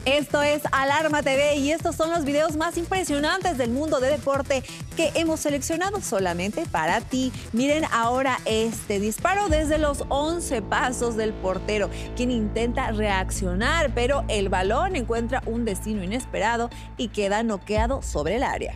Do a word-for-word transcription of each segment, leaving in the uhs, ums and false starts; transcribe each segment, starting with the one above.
Esto es Alarma T V y estos son los videos más impresionantes del mundo de deporte que hemos seleccionado solamente para ti. Miren ahora este disparo desde los once pasos del portero, quien intenta reaccionar, pero el balón encuentra un destino inesperado y queda noqueado sobre el área.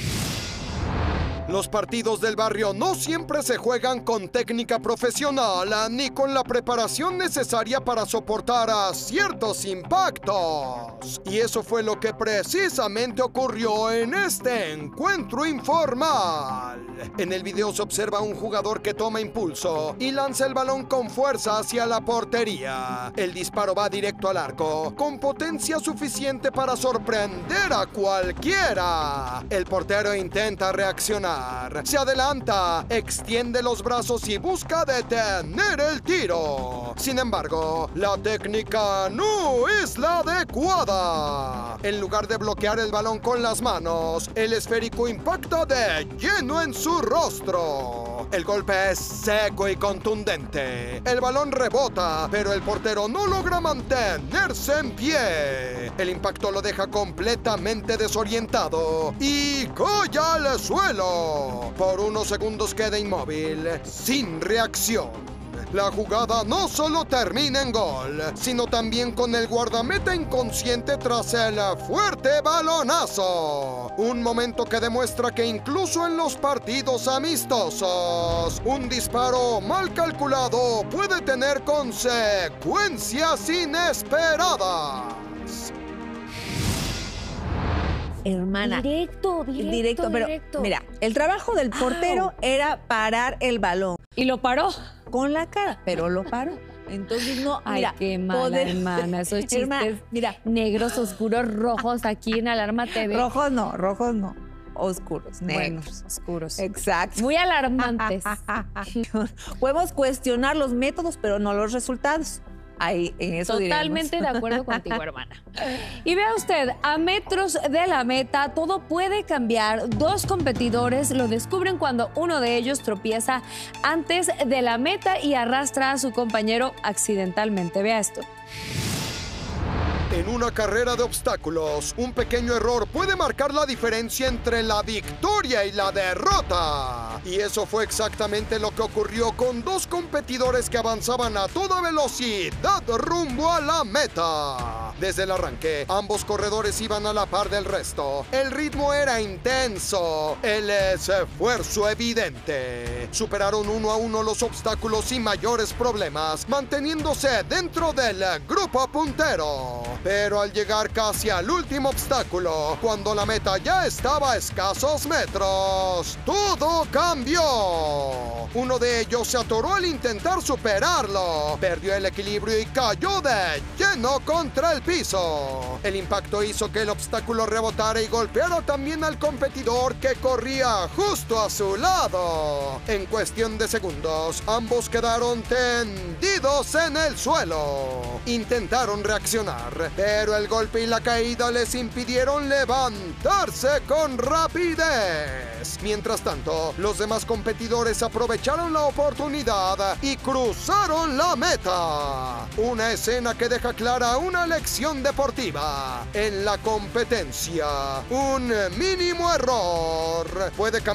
Los partidos del barrio no siempre se juegan con técnica profesional ni con la preparación necesaria para soportar a ciertos impactos. Y eso fue lo que precisamente ocurrió en este encuentro informal. En el video se observa un jugador que toma impulso y lanza el balón con fuerza hacia la portería. El disparo va directo al arco, con potencia suficiente para sorprender a cualquiera. El portero intenta reaccionar. Se adelanta, extiende los brazos y busca detener el tiro. Sin embargo, la técnica no es la adecuada. En lugar de bloquear el balón con las manos, el esférico impacta de lleno en su rostro. El golpe es seco y contundente. El balón rebota, pero el portero no logra mantenerse en pie. El impacto lo deja completamente desorientado y cae al suelo. Por unos segundos queda inmóvil, sin reacción. La jugada no solo termina en gol, sino también con el guardameta inconsciente tras el fuerte balonazo. Un momento que demuestra que incluso en los partidos amistosos, un disparo mal calculado puede tener consecuencias inesperadas. Hermana. Directo, directo, directo. Pero directo. Mira, el trabajo del portero Au. era parar el balón. ¿Y lo paró? Con la cara, pero lo paró. Entonces no, Ay, mira, qué mala, poder... hermana. Esos chistes Hermana, mira. negros, oscuros, rojos aquí en Alarma T V. Rojos no, rojos no. Oscuros, negros. Bueno, oscuros. Exacto. Muy alarmantes. Podemos cuestionar los métodos, pero no los resultados. Ahí, en eso Totalmente diremos. de acuerdo contigo, hermana. Y vea usted, a metros de la meta todo puede cambiar. Dos competidores lo descubren cuando uno de ellos tropieza antes de la meta y arrastra a su compañero accidentalmente. Vea esto. En una carrera de obstáculos, un pequeño error puede marcar la diferencia entre la victoria y la derrota. Y eso fue exactamente lo que ocurrió con dos competidores que avanzaban a toda velocidad rumbo a la meta. Desde el arranque, ambos corredores iban a la par del resto. El ritmo era intenso, el esfuerzo evidente. Superaron uno a uno los obstáculos sin mayores problemas, manteniéndose dentro del grupo puntero. Pero al llegar casi al último obstáculo, cuando la meta ya estaba a escasos metros, todo cambió. Uno de ellos se atoró al intentar superarlo, perdió el equilibrio y cayó de lleno contra el piso. El impacto hizo que el obstáculo rebotara y golpeara también al competidor que corría justo a su lado. En cuestión de segundos, ambos quedaron tendidos en el suelo. Intentaron reaccionar, pero el golpe y la caída les impidieron levantarse con rapidez. Mientras tanto, los demás competidores aprovecharon la oportunidad y cruzaron la meta. Una escena que deja clara una lección deportiva. En la competencia, un mínimo error puede cambiar